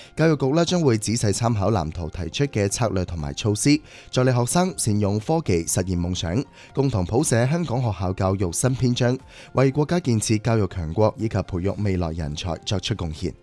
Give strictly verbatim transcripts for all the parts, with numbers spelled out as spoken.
教育局咧將會仔細參考藍圖提出嘅策略同埋措施，助力學生善用科技實現夢想，共同譜寫香港學校教育新篇章，為國家建設教育強國以及培育未來人才作出貢獻。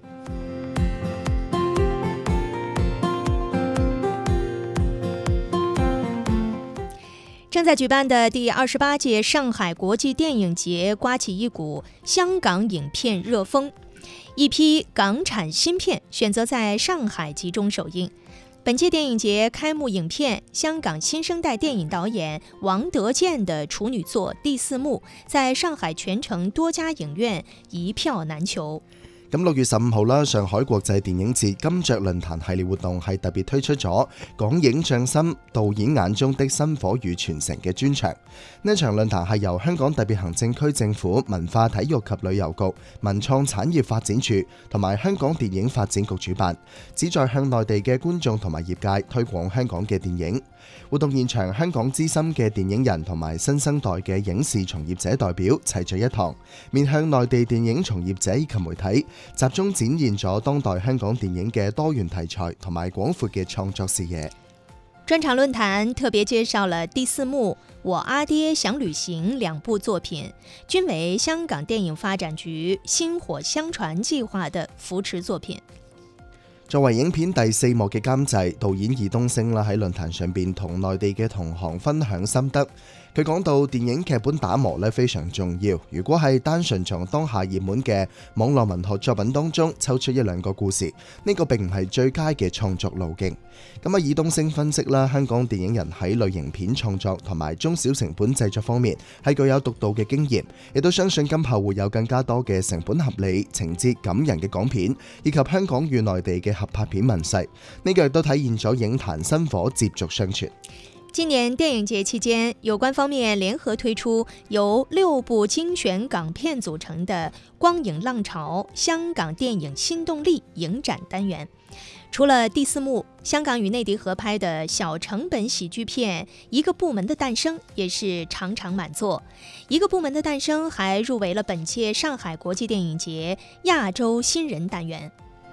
正在举办的第二十八届上海国际电影节刮起一股香港影片热风，一批港产新片选择在上海集中首映。本届电影节开幕影片，香港新生代电影导演王德健的處女作《第四幕》在上海全城多家影院一票難求。 咁六月十五號啦，上海國際電影節金雀論壇系列活動係特別推出咗港影匠心導演眼中的薪火與傳承嘅專場。呢場論壇係由香港特別行政區政府文化體育及旅遊局、文創產業發展處同埋香港電影發展局主辦，旨在向內地嘅觀眾同埋業界推廣香港嘅電影。活動現場，香港資深嘅電影人同埋新生代嘅影視從業者代表齊聚一堂，面向內地電影從業者以及媒體，集中展現咗當代香港電影嘅多元題材同埋廣闊嘅創作視野。 專場論壇特別介紹了第四幕、我阿爹想旅行兩部作品，均為香港電影發展局薪火相傳計劃的扶持作品。 作為影片第四幕嘅監製，導演爾冬陞啦喺論壇上邊同內地嘅同行分享心得。佢講到電影劇本打磨咧非常重要，如果係單純從當下熱門嘅網絡文學作品當中抽出一兩個故事，呢個並唔係最佳嘅創作路徑。咁啊，爾冬陞分析啦，香港電影人喺類型片創作同埋中小成本製作方面係具有獨到嘅經驗，亦都相信今後會有更加多嘅成本合理、情節感人嘅港片，以及香港與內地嘅合拍片問世。呢個亦都體現咗影壇薪火接續相傳。 今年電影節期間，有關方面聯合推出由六部精選港片組成的光影浪潮香港電影新動力影展單元。除了第四幕，香港與內地合拍的小成本喜劇片《一個部門的誕生》也是場場滿座。一個部門的誕生還入圍了本屆上海國際電影節亞洲新人單元。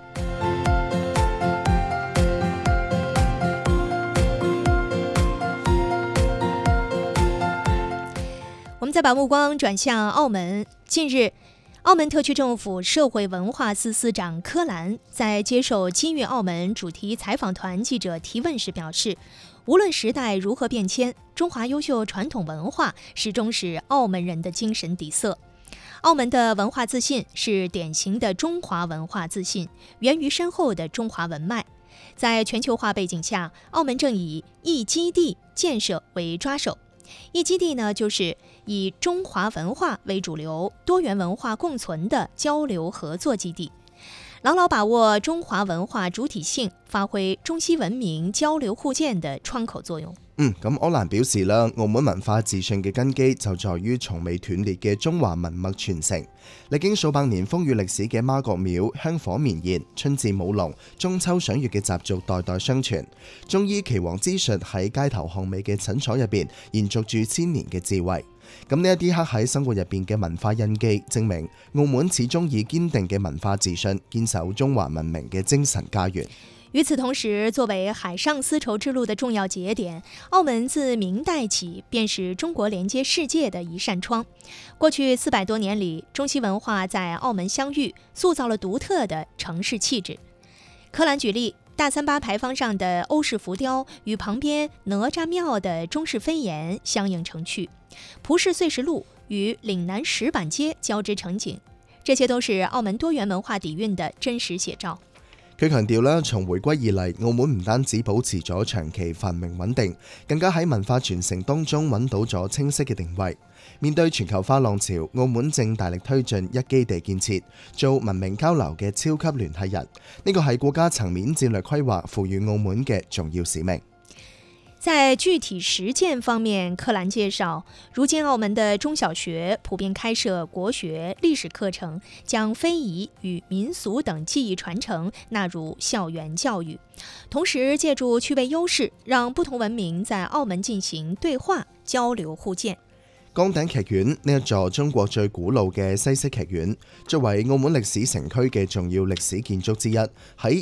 我們再把目光轉向澳門。近日，澳門特區政府社會文化司司長柯蘭在接受今粵澳門主題採訪團記者提問時表示，無論時代如何變遷，中華優秀傳統文化始終是澳門人的精神底色。澳門的文化自信是典型的中華文化自信，源於深厚的中華文脈。在全球化背景下，澳門正以一基地建設為抓手。一基地呢，就是以中華文化為主流、多元文化共存的交流合作基地，牢牢把握中華文化主體性，發揮中西文明交流互鑑的窗口作用。 嗯，咁柯蘭表示啦，澳門文化自信嘅根基就在於從未斷裂嘅中華文脈傳承。歷經數百年風雨歷史嘅媽閣廟香火綿延，春至舞龍、中秋賞月嘅習俗代代相傳。中醫岐黃之術喺街頭巷尾嘅診所入邊延續住千年嘅智慧。咁呢一啲刻喺生活入邊嘅文化印記，證明澳門始終以堅定嘅文化自信堅守中華文明嘅精神家園。 與此同時，作為海上絲綢之路的重要節點，澳門自明代起便是中國連接世界的一扇窗。過去四百多年裡，中西文化在澳門相遇，塑造了獨特的城市氣質。柯蘭舉例，大三巴牌坊上的歐式浮雕與旁邊哪吒廟的中式飛檐相映成趣，葡式碎石路與嶺南石板街交織成景，這些都是澳門多元文化底蘊的真實寫照。 佢強調啦，從回歸以嚟，澳門唔單止保持咗長期繁榮穩定，更加喺文化傳承當中揾到咗清晰嘅定位。面對全球化浪潮，澳門正大力推進一基地建設，做文明交流嘅超級聯繫人。呢個係國家層面戰略規劃賦予澳門嘅重要使命。 在具體實踐方面，柯蘭介紹，如今澳門的中小學普遍開設國學、歷史課程，將非遺與民俗等技藝傳承納入校園教育，同時借助區位優勢，讓不同文明在澳門進行對話、交流互鑑。 崗頂劇院呢一座中國最古老嘅西式劇院，作為澳門歷史城區嘅重要歷史建築之一，喺